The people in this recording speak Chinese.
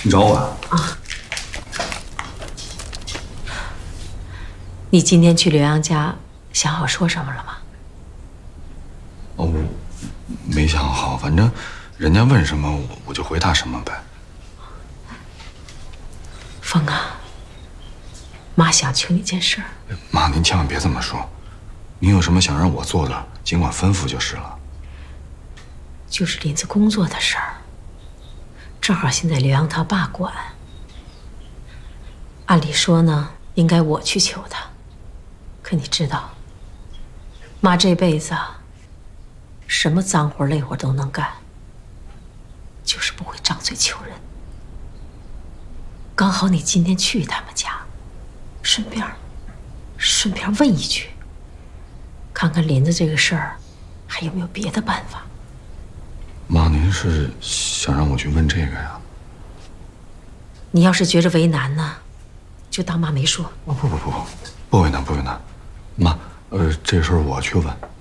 你找我啊？ 你今天去刘洋家，想好说什么了吗？ 哦，我没想好，反正人家问什么我就回答什么呗。 风啊，妈想求你件事儿。 妈，您千万别这么说，您有什么想让我做的，尽管吩咐就是了。 就是林子工作的事儿，正好现在刘洋他爸管。按理说呢，应该我去求他，可你知道，妈这辈子啊，什么脏活累活都能干，就是不会张嘴求人。刚好你今天去他们家，顺便问一句，看看林子这个事儿还有没有别的办法。 妈，您是想让我去问这个呀？ 你要是觉着为难呢，就当妈没说。 不为难，不为难。妈，这事儿我去问，